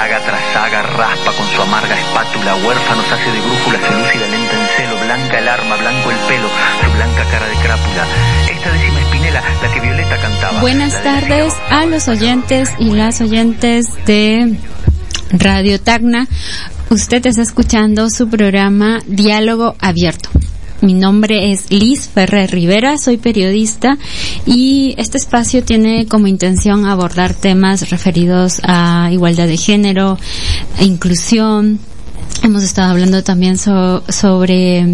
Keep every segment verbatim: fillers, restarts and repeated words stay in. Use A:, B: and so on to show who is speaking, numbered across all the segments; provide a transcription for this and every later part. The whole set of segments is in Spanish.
A: saga tras saga raspa con su amarga espátula, huérfanos hace de brújula, se lúcida lenta en celo, blanca el arma, blanco el pelo, su blanca cara de crápula. Esta décima espinela, la que Violeta cantaba.
B: Buenas tardes a los oyentes y las oyentes de Radio Tacna. Usted está escuchando su programa Diálogo Abierto. Mi nombre es Liz Ferrer Rivera, soy periodista y este espacio tiene como intención abordar temas referidos a igualdad de género, a inclusión. Hemos estado hablando también so, sobre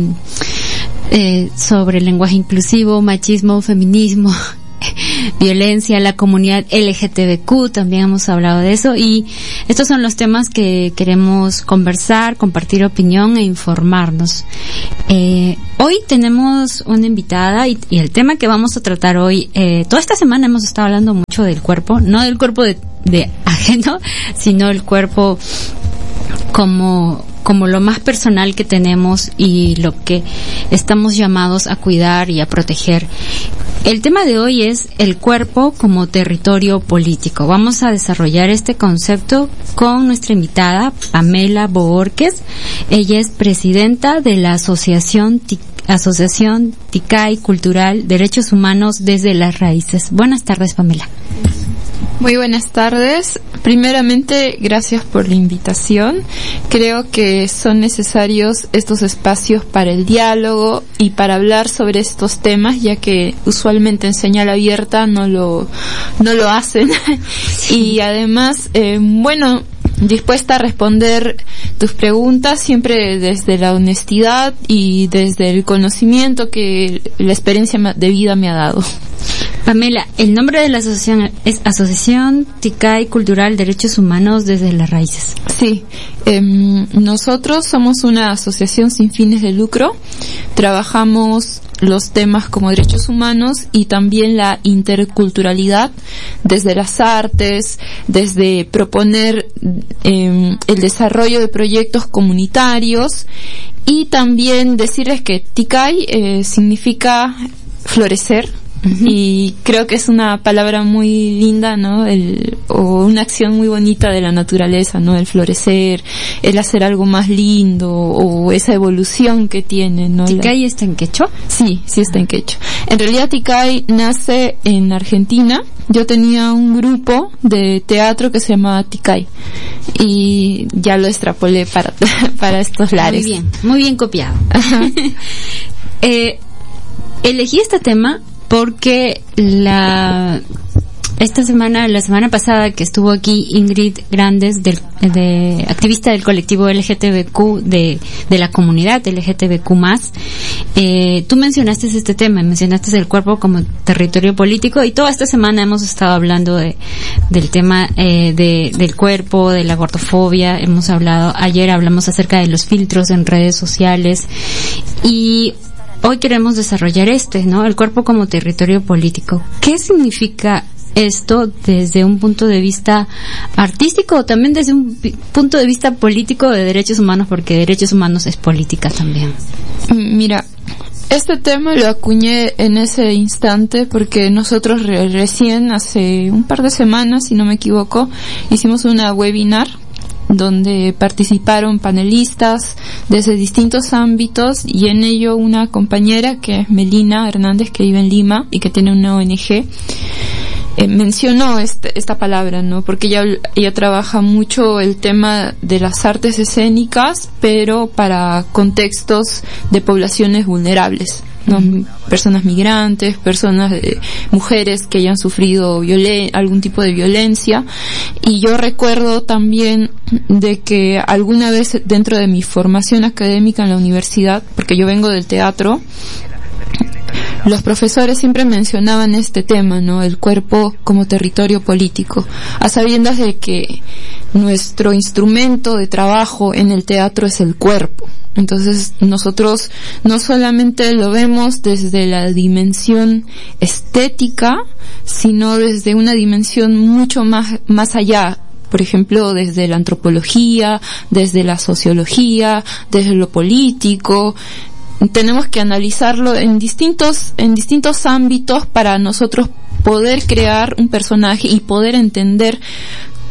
B: eh, sobre lenguaje inclusivo, machismo, feminismo, violencia, la comunidad L G T B Q, también hemos hablado de eso, y estos son los temas que queremos conversar, compartir opinión e informarnos. Eh, hoy tenemos una invitada y, y el tema que vamos a tratar hoy, eh, toda esta semana hemos estado hablando mucho del cuerpo, no del cuerpo de, de ajeno, sino el cuerpo como como lo más personal que tenemos y lo que estamos llamados a cuidar y a proteger. El tema de hoy es el cuerpo como territorio político. Vamos a desarrollar este concepto con nuestra invitada, Pamela Bohórquez. Ella es presidenta de la Asociación T I C, Asociación Ticay Cultural Derechos Humanos desde las Raíces. Buenas tardes, Pamela.
C: Muy buenas tardes. Primeramente, gracias por la invitación. Creo que son necesarios estos espacios para el diálogo y para hablar sobre estos temas, ya que usualmente en señal abierta no lo no lo hacen. Y además, eh, bueno, dispuesta a responder tus preguntas siempre desde la honestidad y desde el conocimiento que la experiencia de vida me ha dado.
B: Pamela, el nombre de la asociación es Asociación Ticay Cultural Derechos Humanos desde las Raíces.
C: Sí, eh, nosotros somos una asociación sin fines de lucro. Trabajamos los temas como derechos humanos y también la interculturalidad desde las artes, desde proponer eh, el desarrollo de proyectos comunitarios y también decirles que Ticay eh, significa florecer. Uh-huh. Y creo que es una palabra muy linda, ¿no? El, o una acción muy bonita de la naturaleza, ¿no? El florecer, el hacer algo más lindo, o esa evolución que tiene, ¿no?
B: ¿Ticay la... está en quechua?
C: Sí, sí está en quechua. En realidad Ticay nace en Argentina. Yo tenía un grupo de teatro que se llamaba Ticay y ya lo extrapolé para, para estos lares.
B: Muy bien, muy bien copiado. eh, elegí este tema porque la esta semana, la semana pasada que estuvo aquí Ingrid Grandes, del, de activista del colectivo L G T B Q, de, de la comunidad L G T B Q más, eh, tú mencionaste este tema, mencionaste el cuerpo como territorio político, y toda esta semana hemos estado hablando de, del tema eh, de, del cuerpo, de la gordofobia, hemos hablado, ayer hablamos acerca de los filtros en redes sociales, y hoy queremos desarrollar este, ¿no? El cuerpo como territorio político. ¿Qué significa esto desde un punto de vista artístico o también desde un punto de vista político de derechos humanos? Porque derechos humanos es política también.
C: Mira, este tema lo acuñé en ese instante porque nosotros re- recién hace un par de semanas, si no me equivoco, hicimos una webinar donde participaron panelistas desde distintos ámbitos, y en ello una compañera que es Melina Hernández, que vive en Lima y que tiene una O N G, eh, mencionó este, esta palabra, ¿no? Porque ella, ella trabaja mucho el tema de las artes escénicas, pero para contextos de poblaciones vulnerables, ¿no? Uh-huh. Personas migrantes, personas, eh, mujeres que hayan sufrido violen- algún tipo de violencia. Y yo recuerdo también de que alguna vez dentro de mi formación académica en la universidad, porque yo vengo del teatro, los profesores siempre mencionaban este tema, ¿no? El cuerpo como territorio político, a sabiendas de que nuestro instrumento de trabajo en el teatro es el cuerpo. Entonces nosotros no solamente lo vemos desde la dimensión estética, sino desde una dimensión mucho más, más allá. Por ejemplo, desde la antropología, desde la sociología, desde lo político. Tenemos que analizarlo en distintos, en distintos ámbitos para nosotros poder crear un personaje y poder entender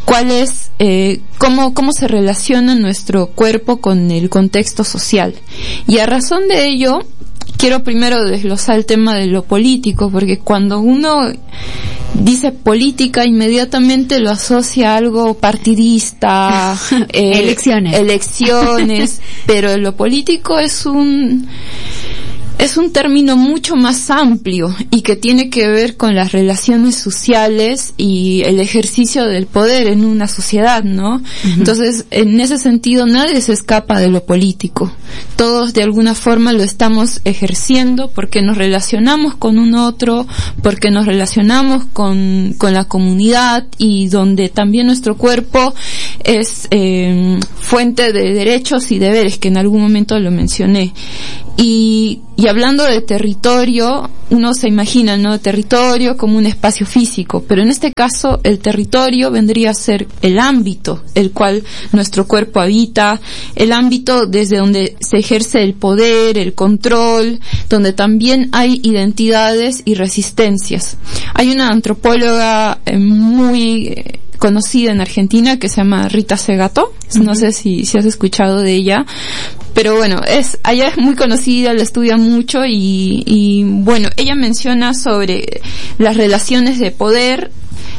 C: cuál es, eh, cómo, cómo se relaciona nuestro cuerpo con el contexto social. Y a razón de ello, quiero primero desglosar el tema de lo político, porque cuando uno dice política, inmediatamente lo asocia a algo partidista, eh,
B: elecciones,
C: elecciones, pero lo político es un es un término mucho más amplio y que tiene que ver con las relaciones sociales y el ejercicio del poder en una sociedad, ¿no? Uh-huh. Entonces, en ese sentido, nadie se escapa de lo político. Todos de alguna forma lo estamos ejerciendo porque nos relacionamos con un otro, porque nos relacionamos con, con la comunidad, y donde también nuestro cuerpo es eh, fuente de derechos y deberes, que en algún momento lo mencioné. Y, y hablando de territorio, uno se imagina, ¿no?, territorio como un espacio físico, pero en este caso el territorio vendría a ser el ámbito el cual nuestro cuerpo habita, el ámbito desde donde se ejerce el poder, el control, donde también hay identidades y resistencias. Hay una antropóloga eh, muy eh, conocida en Argentina que se llama Rita Segato, uh-huh. no sé si, si has escuchado de ella, pero bueno, es, ella es muy conocida, la estudia mucho y, y bueno, ella menciona sobre las relaciones de poder,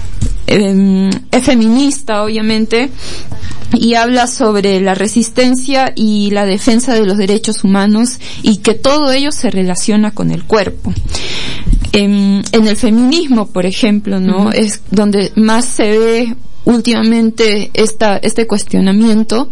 C: eh, es feminista obviamente, y habla sobre la resistencia y la defensa de los derechos humanos, y que todo ello se relaciona con el cuerpo. En, en el feminismo, por ejemplo, ¿no? Uh-huh. Es donde más se ve últimamente esta, este cuestionamiento,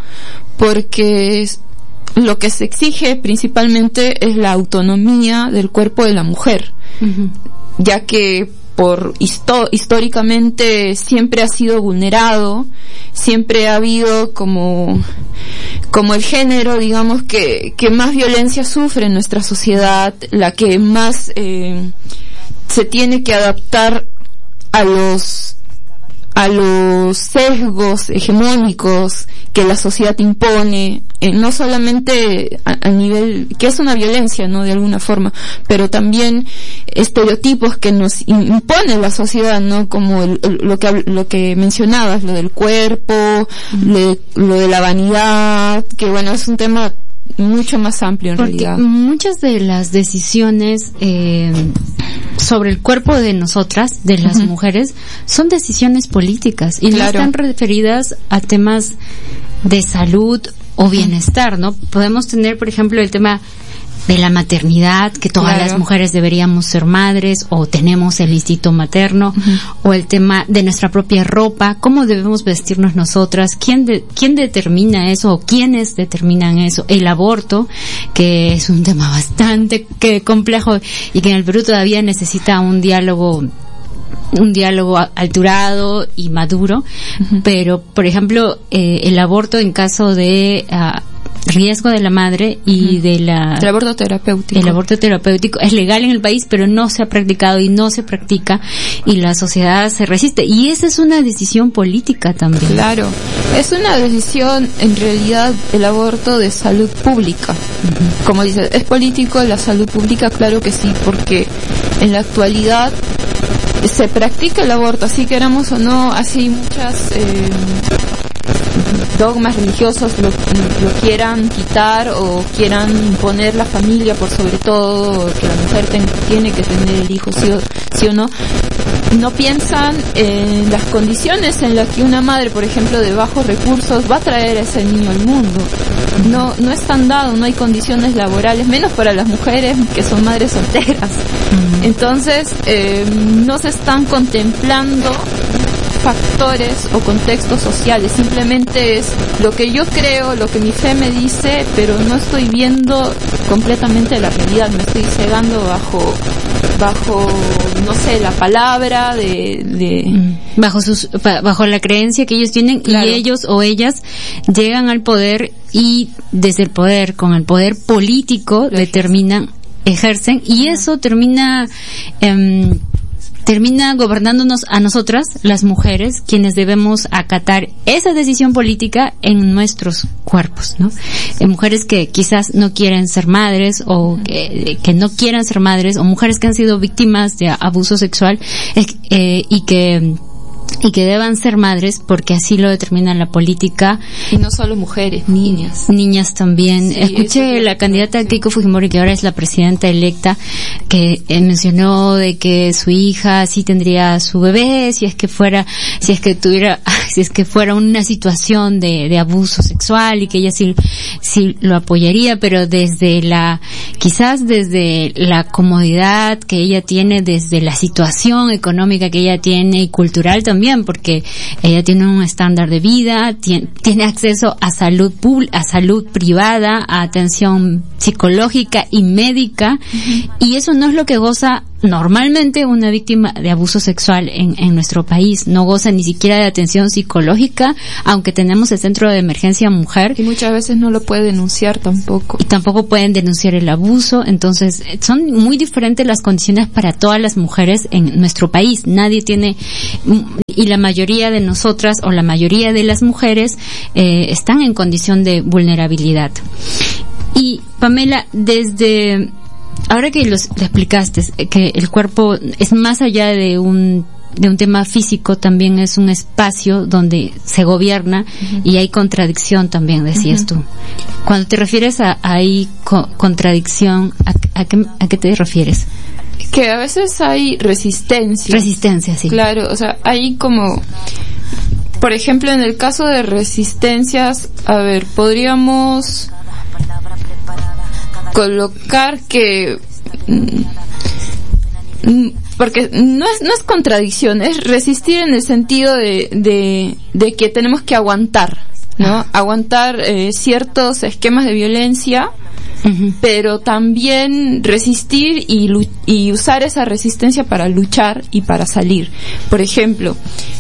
C: porque es, lo que se exige principalmente es la autonomía del cuerpo de la mujer, uh-huh. ya que por histo- históricamente siempre ha sido vulnerado, siempre ha habido como como el género, digamos, que que más violencia sufre en nuestra sociedad, la que más eh, se tiene que adaptar a los a los sesgos hegemónicos que la sociedad impone, eh, no solamente a, a nivel, que es una violencia, ¿no?, de alguna forma, pero también estereotipos que nos impone la sociedad, ¿no?, como el, el, lo que lo que mencionabas, lo del cuerpo, uh-huh. lo, de, lo de la vanidad, que bueno, es un tema mucho más amplio en
B: Porque
C: realidad.
B: Muchas de las decisiones eh, sobre el cuerpo de nosotras, de las uh-huh. mujeres, son decisiones políticas y claro. no están referidas a temas de salud o bienestar, ¿no? Podemos tener, por ejemplo, el tema de la maternidad, que todas claro. las mujeres deberíamos ser madres, o tenemos el instinto materno, uh-huh. o el tema de nuestra propia ropa, cómo debemos vestirnos nosotras, quién de, quién determina eso, o quiénes determinan eso, el aborto, que es un tema bastante que complejo y que en el Perú todavía necesita un diálogo un diálogo alturado y maduro, uh-huh. pero por ejemplo eh, el aborto en caso de uh, riesgo de la madre y uh-huh. de la
C: el aborto terapéutico
B: el aborto terapéutico es legal en el país, pero no se ha practicado y no se practica, y la sociedad se resiste, y esa es una decisión política también.
C: Claro, es una decisión en realidad, el aborto, de salud pública. Uh-huh. Como dices, es político, la salud pública, claro que sí, porque en la actualidad se practica el aborto, así queramos o no, así muchas eh, dogmas religiosos lo, lo quieran quitar o quieran imponer la familia por sobre todo, que la mujer ten, tiene que tener el hijo sí o, sí o no. No piensan en las condiciones en las que una madre, por ejemplo, de bajos recursos va a traer a ese niño al mundo. No, no están dados, no hay condiciones laborales, menos para las mujeres que son madres solteras. Entonces, eh, no se están contemplando factores o contextos sociales, simplemente es lo que yo creo, lo que mi fe me dice, pero no estoy viendo completamente la realidad, me estoy cegando bajo bajo no sé, la palabra de, de...
B: bajo sus bajo la creencia que ellos tienen, claro. y ellos o ellas llegan al poder, y desde el poder, con el poder político, lo determinan, ejercen, y eso termina eh, termina gobernándonos a nosotras, las mujeres, quienes debemos acatar esa decisión política en nuestros cuerpos, ¿no? Eh, mujeres que quizás no quieren ser madres, o que, que no quieran ser madres, o mujeres que han sido víctimas de abuso sexual, eh, eh, y que y que deban ser madres porque así lo determina la política.
C: Y no solo mujeres, niñas.
B: Niñas también.
C: Sí,
B: Escuché la candidata Keiko Fujimori, que ahora es la presidenta electa, que eh, mencionó de que su hija sí tendría su bebé si es que fuera, si es que tuviera, si es que fuera una situación de, de abuso sexual, y que ella sí, sí lo apoyaría, pero desde la, quizás desde la comodidad que ella tiene, desde la situación económica que ella tiene y cultural también, porque ella tiene un estándar de vida, tiene, tiene acceso a salud pública, a salud privada, a atención psicológica y médica, uh-huh. y eso no es lo que goza normalmente una víctima de abuso sexual en, en nuestro país. No goza ni siquiera de atención psicológica, aunque tenemos el centro de emergencia mujer.
C: Y muchas veces no lo puede denunciar tampoco.
B: Y tampoco pueden denunciar el abuso. Entonces, son muy diferentes las condiciones para todas las mujeres en nuestro país. Nadie tiene, y la mayoría de nosotras, o la mayoría de las mujeres, eh, están en condición de vulnerabilidad. Y, Pamela, desde... ahora que los, le explicaste que el cuerpo es más allá de un de un tema físico, también es un espacio donde se gobierna, uh-huh. y hay contradicción también, decías, uh-huh. tú. Cuando te refieres a hay co- contradicción, ¿a, a, qué, ¿a qué te refieres?
C: Que a veces hay resistencia.
B: Resistencia, sí.
C: Claro, o sea, hay como... Por ejemplo, en el caso de resistencias, a ver, podríamos colocar que... porque no es no es contradicción, es resistir en el sentido de de, de que tenemos que aguantar, ¿no? Aguantar eh, ciertos esquemas de violencia, uh-huh. pero también resistir y, y usar esa resistencia para luchar y para salir. Por ejemplo,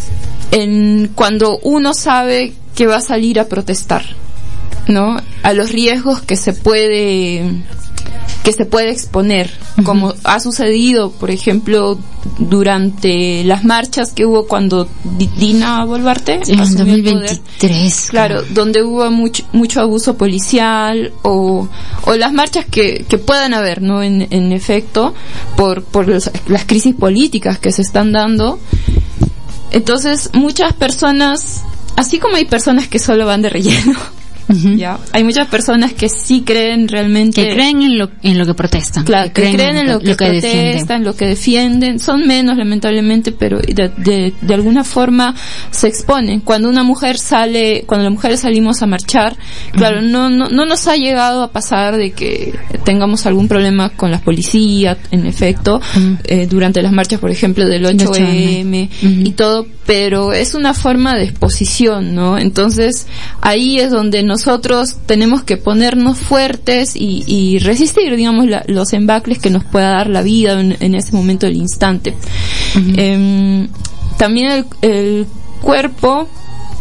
C: en cuando uno sabe que va a salir a protestar, ¿no? A los riesgos que se puede que se puede exponer, uh-huh. como ha sucedido, por ejemplo, durante las marchas que hubo cuando Dina Boluarte
B: en dos mil veintitrés,
C: claro, donde hubo mucho mucho abuso policial, o o las marchas que que puedan haber, no en, en efecto, por por los, las crisis políticas que se están dando. Entonces, muchas personas, así como hay personas que solo van de relleno, uh-huh. ya, hay muchas personas que sí creen realmente,
B: que creen en lo en lo que protestan,
C: claro, que, que creen, creen en lo, lo que, que protestan, defienden. Lo que defienden. Son menos, lamentablemente, pero de, de de alguna forma se exponen. Cuando una mujer sale, cuando las mujeres salimos a marchar, claro, uh-huh. no no no nos ha llegado a pasar de que tengamos algún problema con las policías, en efecto, uh-huh. eh, durante las marchas, por ejemplo, del ocho eme uh-huh. y todo, pero es una forma de exposición, ¿no? Entonces, ahí es donde nos nosotros tenemos que ponernos fuertes y, y resistir, digamos, la, los embacles que nos pueda dar la vida en, en ese momento del instante. Uh-huh. Eh, también el, el cuerpo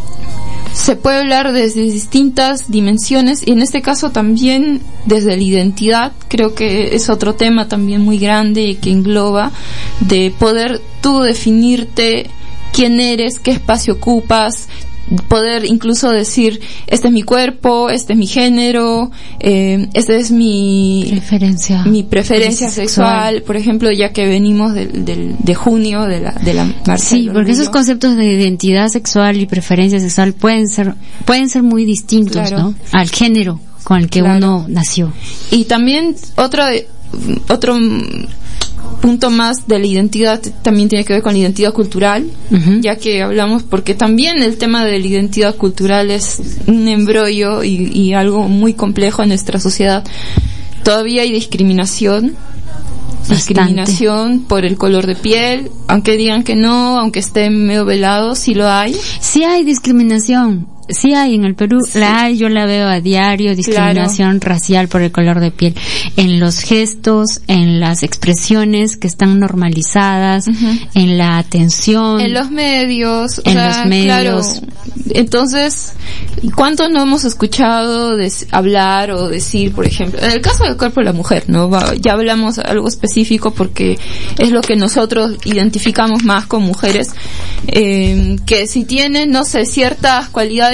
C: se puede hablar desde distintas dimensiones, y en este caso también desde la identidad. Creo que es otro tema también muy grande y que engloba, de poder tú definirte quién eres, qué espacio ocupas, poder incluso decir, este es mi cuerpo, este es mi género, eh, este es mi
B: preferencia,
C: mi preferencia sexual, sexual, por ejemplo, ya que venimos del, del, de junio de la de la marcha.
B: Sí, porque esos conceptos de identidad sexual y preferencia sexual pueden ser pueden ser muy distintos, claro, ¿no? Al género con el que claro. uno nació.
C: Y también otro otro punto más de la identidad también tiene que ver con la identidad cultural, uh-huh. ya que hablamos, porque también el tema de la identidad cultural es un embrollo y, y algo muy complejo en nuestra sociedad. Todavía hay discriminación, Bastante. discriminación por el color de piel, aunque digan que no, aunque esté medio velado, sí lo hay.
B: Sí hay discriminación. Sí hay en el Perú, sí. la hay, yo la veo a diario, discriminación claro. racial por el color de piel, en los gestos, en las expresiones que están normalizadas, uh-huh. en la atención,
C: en los medios,
B: en
C: o sea,
B: los medios.
C: Claro. Entonces, ¿cuántos no hemos escuchado de hablar o decir, por ejemplo, en el caso del cuerpo de la mujer, no, ya hablamos algo específico porque es lo que nosotros identificamos más con mujeres, eh, que si tienen, no sé, ciertas cualidades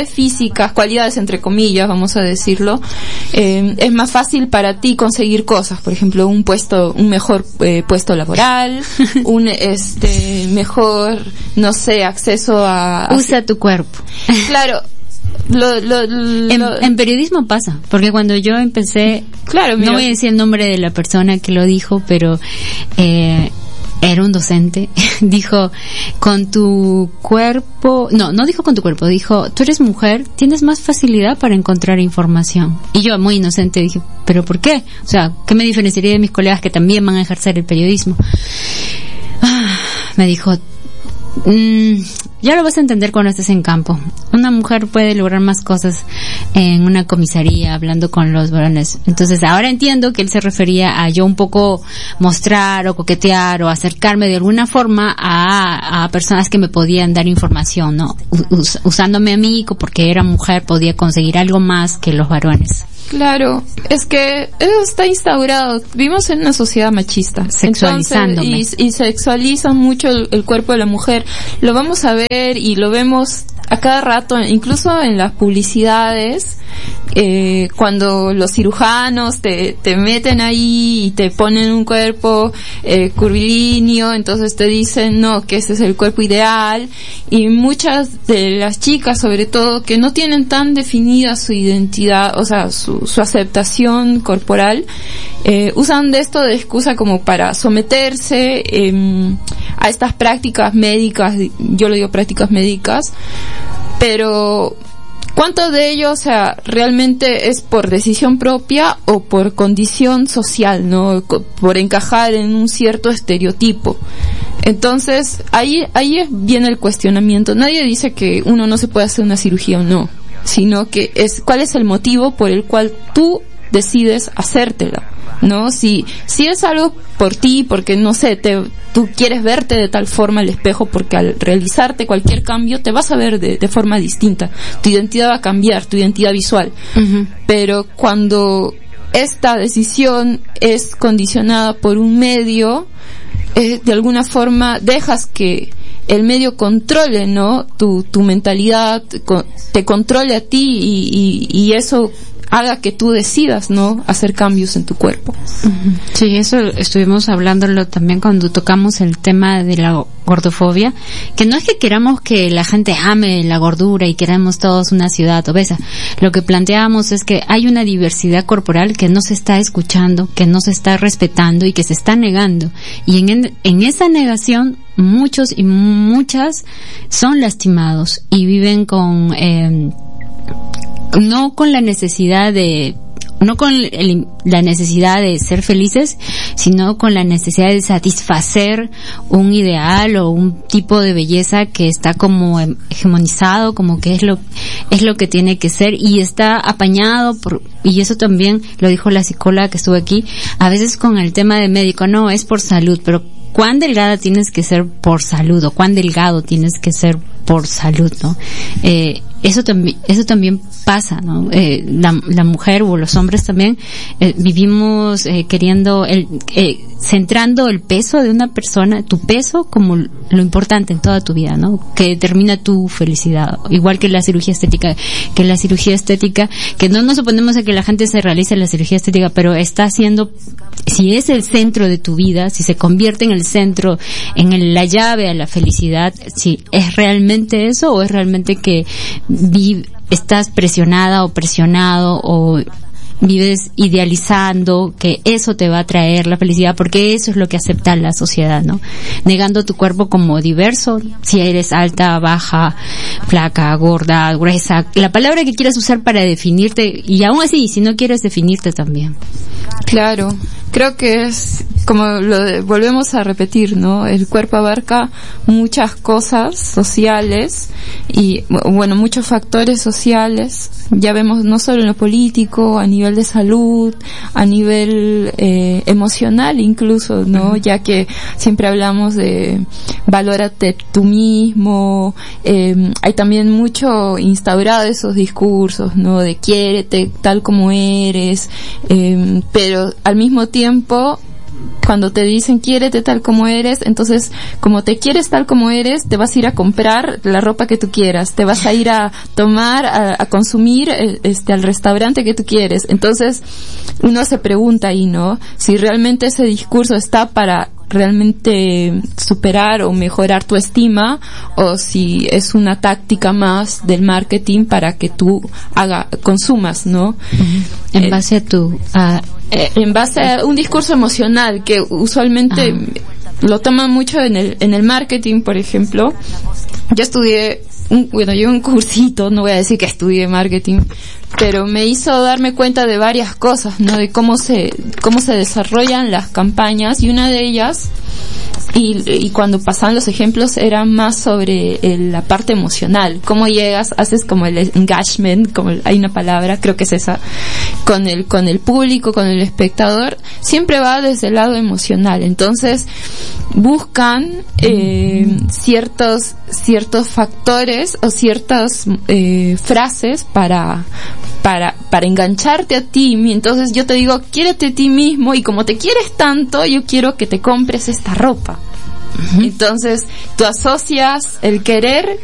C: cualidades físicas, cualidades entre comillas, vamos a decirlo, eh, es más fácil para ti conseguir cosas, por ejemplo, un puesto, un mejor eh, puesto laboral, un este mejor, no sé, acceso a... a
B: Usa tu cuerpo.
C: Claro. Lo, lo, lo,
B: en, en periodismo pasa, porque cuando yo empecé,
C: claro, mira,
B: no voy a decir el nombre de la persona que lo dijo, pero eh, era un docente, dijo, con tu cuerpo, no, no dijo con tu cuerpo, dijo, tú eres mujer, tienes más facilidad para encontrar información. Y yo, muy inocente, dije, ¿pero por qué? O sea, ¿qué me diferenciaría de mis colegas que también van a ejercer el periodismo? Ah, me dijo, Mm, ya lo vas a entender cuando estés en campo. Una mujer puede lograr más cosas en una comisaría hablando con los varones. Entonces ahora entiendo que él se refería a yo un poco mostrar o coquetear o acercarme de alguna forma a, a personas que me podían dar información, ¿no? Us, usándome a mí porque era mujer podía conseguir algo más que los varones.
C: Claro, es que eso está instaurado. Vivimos en una sociedad machista.
B: Sexualizándome.
C: Entonces, y, y sexualizan mucho el, el cuerpo de la mujer. Lo vamos a ver y lo vemos a cada rato, incluso en las publicidades, eh, cuando los cirujanos te, te meten ahí y te ponen un cuerpo eh, curvilíneo, entonces te dicen, no, que ese es el cuerpo ideal, y muchas de las chicas, sobre todo, que no tienen tan definida su identidad, o sea, su, su aceptación corporal, eh, usan de esto de excusa como para someterse eh, a estas prácticas médicas, yo lo digo prácticas médicas, pero ¿cuánto de ello, o sea, realmente es por decisión propia o por condición social, no? Por encajar en un cierto estereotipo. Entonces, ahí, ahí viene el cuestionamiento. Nadie dice que uno no se puede hacer una cirugía o no, sino que es, ¿cuál es el motivo por el cual tú decides hacértela? ¿No? Si, si es algo por ti, porque no sé, te, tú quieres verte de tal forma al espejo, porque al realizarte cualquier cambio te vas a ver de, de forma distinta. Tu identidad va a cambiar, tu identidad visual. Uh-huh. Pero cuando esta decisión es condicionada por un medio, eh, de alguna forma dejas que el medio controle, ¿no? Tu, tu mentalidad, te controle a ti y, y, y eso haga que tú decidas, ¿no?, hacer cambios en tu cuerpo.
B: Sí, eso estuvimos hablándolo también cuando tocamos el tema de la gordofobia, que no es que queramos que la gente ame la gordura y queramos todos una ciudad obesa. Lo que planteamos es que hay una diversidad corporal que no se está escuchando, que no se está respetando y que se está negando. Y en, en esa negación muchos y muchas son lastimados y viven con... Eh, no con la necesidad de no con el, la necesidad de ser felices, sino con la necesidad de satisfacer un ideal o un tipo de belleza que está como hegemonizado, como que es lo es lo que tiene que ser y está apañado por, y eso también lo dijo la psicóloga que estuvo aquí, a veces con el tema de médico, no, es por salud, pero ¿cuán delgada tienes que ser por salud o cuán delgado tienes que ser por salud, ¿no? Eh, eso también, eso también pasa, ¿no? Eh, la, la mujer o los hombres también eh, vivimos eh, queriendo, el, eh, centrando el peso de una persona, tu peso como lo importante en toda tu vida, ¿no? Que determina tu felicidad. Igual que la cirugía estética, que la cirugía estética, que no nos oponemos a que la gente se realice la cirugía estética, pero está haciendo, si es el centro de tu vida, si se convierte en el centro, en el, la llave a la felicidad, si es realmente eso o es realmente que vi, estás presionada o presionado o vives idealizando que eso te va a traer la felicidad, porque eso es lo que acepta la sociedad, ¿no? Negando tu cuerpo como diverso, si eres alta, baja, flaca, gorda, gruesa, la palabra que quieras usar para definirte, y aún así, si no quieres definirte también.
C: Claro, creo que es como lo de, volvemos a repetir, ¿no? El cuerpo abarca muchas cosas sociales y, bueno, muchos factores sociales. Ya vemos no solo en lo político, a nivel de salud, a nivel eh, emocional incluso, ¿no? Uh-huh. Ya que siempre hablamos de valórate tú mismo, eh, hay también mucho instaurado esos discursos, ¿no? De quiérete tal como eres, eh, pero al mismo tiempo cuando te dicen quiérete tal como eres, entonces como te quieres tal como eres, te vas a ir a comprar la ropa que tú quieras, te vas a ir a tomar, a, a consumir este al restaurante que tú quieres. Entonces uno se pregunta ahí, ¿no? Si realmente ese discurso está para realmente superar o mejorar tu estima, o si es una táctica más del marketing para que tú haga, consumas, ¿no?
B: Uh-huh. En base a tu a,
C: eh, en base a un discurso emocional que usualmente uh-huh. lo toman mucho en el en el marketing. Por ejemplo, yo estudié un, bueno, yo un cursito, no voy a decir que estudié marketing, pero me hizo darme cuenta de varias cosas, ¿no? De cómo se, cómo se desarrollan las campañas, y una de ellas, y, y cuando pasaban los ejemplos, era más sobre el, la parte emocional. Cómo llegas, haces como el engagement, como el, hay una palabra, creo que es esa, con el, con el público, con el espectador, siempre va desde el lado emocional. Entonces, buscan, eh, ciertos, ciertos factores o ciertas, eh, frases para, para, para engancharte a ti. Entonces yo te digo, quiérete a ti mismo, y como te quieres tanto, yo quiero que te compres esta ropa. Uh-huh. Entonces tú asocias el querer